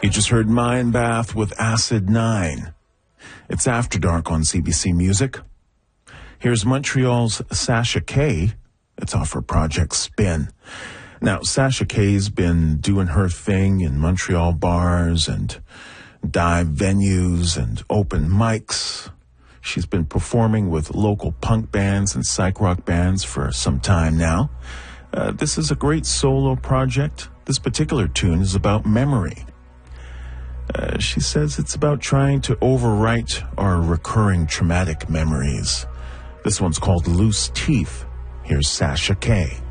You just heard Mind Bath with Acid 9. It's After Dark on CBC Music. Here's Montreal's Sasha K. It's off her project Spin. Now, Sasha K's been doing her thing in Montreal bars and dive venues and open mics. She's been performing with local punk bands and psych rock bands for some time now. This is a great solo project. This particular tune is about memory. She says it's about trying to overwrite our recurring traumatic memories. This one's called Loose Teeth. Here's Sasha K.